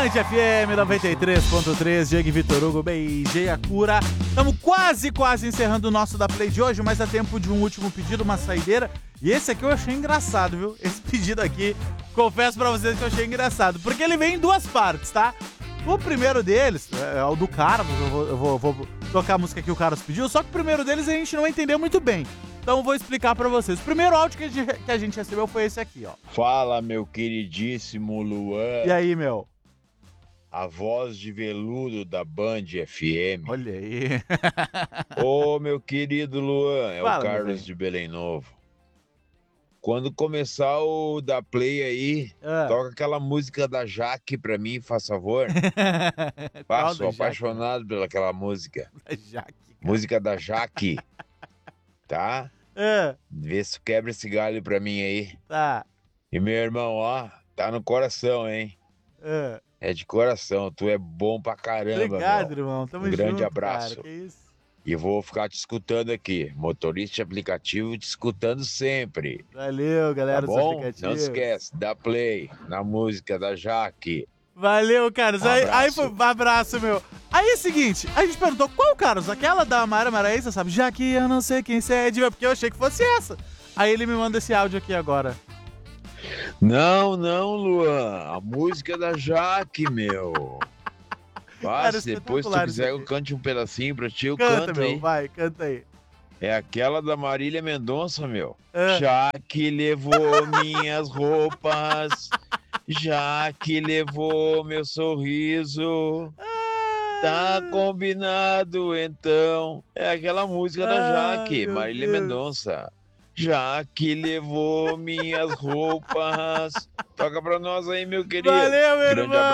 Band FM 93.3, Diego e Vitor Hugo, BJ Acura. Estamos quase encerrando o nosso da Play de hoje, mas dá tempo de um último pedido, uma saideira. E esse aqui eu achei engraçado, viu? Esse pedido aqui, confesso pra vocês que eu achei engraçado, porque ele vem em duas partes, tá? O primeiro deles é o do Carlos, eu vou tocar a música que o Carlos pediu, só que o primeiro deles a gente não entendeu muito bem. Então eu vou explicar pra vocês. O primeiro áudio que a gente recebeu foi esse aqui, ó. Fala, meu queridíssimo Luan. E aí, meu? A voz de veludo da Band FM. Olha aí. Ô, meu querido Luan, é Fala, o Carlos de Belém Novo. Quando começar o da Play aí, toca aquela música da Jaque pra mim, faz favor. Sou apaixonado pelaquela música. Jaque, música da Jaque. Tá? Vê se quebra esse galho pra mim aí. Tá. E meu irmão, ó, tá no coração, hein? É de coração, tu é bom pra caramba. Obrigado, meu. irmão. Tamo junto, grande abraço. Cara. Que isso? E vou ficar te escutando aqui. Motorista de aplicativo te escutando sempre. Valeu, galera Tá dos bom? aplicativos. Não esquece, dá play na música da Jaque. Valeu, Carlos. Abraço. Aí foi um abraço, meu. Aí é o seguinte, a gente perguntou qual, Carlos? Aquela da Mara Maraíza, sabe? Já que eu não sei quem cede, porque eu achei que fosse essa. Aí ele me manda esse áudio aqui agora. Não, Luan. A música da Jaque, meu. Mas depois, se tu quiser, eu cante um pedacinho pra ti, eu canto, meu, aí. Vai, canta aí. É aquela da Marília Mendonça, meu. Jaque levou minhas roupas, Jaque levou meu sorriso. Tá combinado, então. É aquela música da Jaque, Marília Mendonça. Jaque levou minhas roupas. Toca pra nós aí, meu querido. Valeu, meu Grande irmão. abraço.